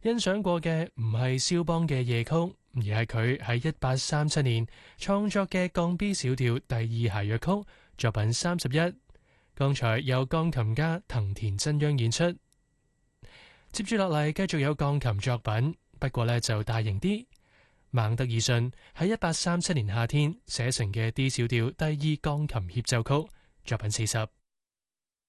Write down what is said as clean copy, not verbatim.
欣賞過嘅唔係肖邦嘅夜曲，而係佢喺1837年創作嘅降 B 小調第二諧謔曲作品31。剛才有鋼琴家藤田真央演出，接住落嚟繼續有鋼琴作品，不過呢就大型啲。孟德爾遜喺1837年夏天寫成嘅 D 小調第二鋼琴協奏曲作品40。